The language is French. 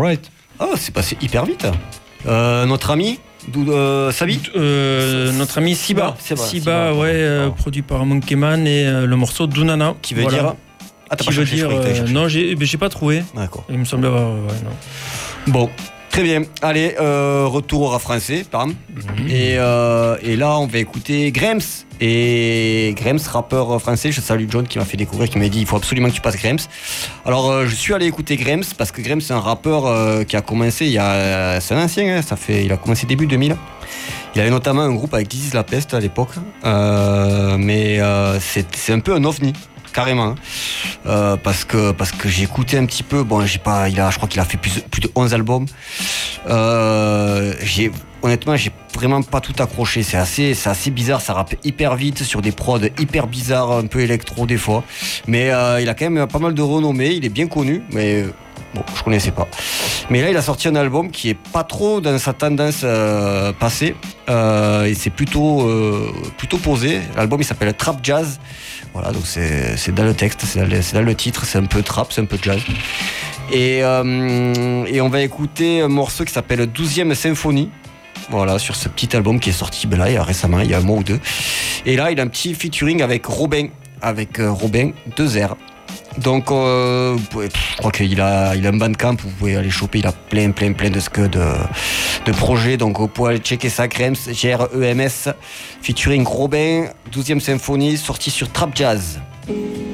Alright. Oh, c'est passé hyper vite. Notre ami Sabi Notre ami Siba. Siba, ouais, produit par Monkeyman et le morceau Dunana. Qui veut dire Ah, t'as pas cherché, non, j'ai pas trouvé. D'accord. Il me semble avoir. Ouais, non. Bon. Très bien. Allez, retour au rap français, pardon. Et là, on va écouter Grems. Et Grems, rappeur français, je salue John qui m'a fait découvrir, qui m'a dit il faut absolument que tu passes Grems. Alors, je suis allé écouter Grems parce que Grems, c'est un rappeur qui a commencé c'est un ancien, hein, il a commencé début 2000. Il avait notamment un groupe avec This Is La Peste à l'époque. Mais c'est un peu un ovni. Carrément, parce que j'ai écouté un petit peu. Bon, je crois qu'il a fait plus de 11 albums. Honnêtement, j'ai vraiment pas tout accroché. C'est assez bizarre. Ça rappe hyper vite sur des prods hyper bizarres, un peu électro des fois. Mais il a quand même pas mal de renommée. Il est bien connu, mais bon, je connaissais pas. Mais là, il a sorti un album qui est pas trop dans sa tendance passée. Et c'est plutôt posé. L'album, il s'appelle Trap Jazz. Voilà, donc c'est dans le texte, c'est dans le titre, c'est un peu trap, c'est un peu jazz. Et on va écouter un morceau qui s'appelle 12e Symphonie. Voilà, sur ce petit album qui est sorti là, il y a un mois ou deux. Et là, il a un petit featuring avec Robin 2R. Donc, je crois qu'il a un Bandcamp, vous pouvez aller choper, il a plein de projets. Donc, vous pouvez aller checker ça, Grems, Grems, featuring Robin, 12e Symphonie, sorti sur Trap Jazz.